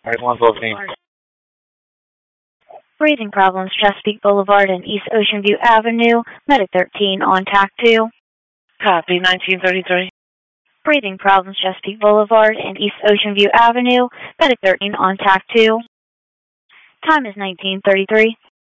Alright, 114. Breathing problems, Chesapeake Boulevard and East Ocean View Avenue. Medic 13 on TAC 2. Copy, 1933. Breathing problems, Chesapeake Boulevard and East Ocean View Avenue. Medic 13 on TAC 2. Time is 1933.